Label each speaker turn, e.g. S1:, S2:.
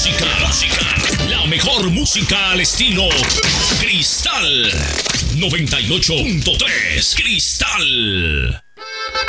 S1: La mejor música al estilo Cristal 98.3 Cristal.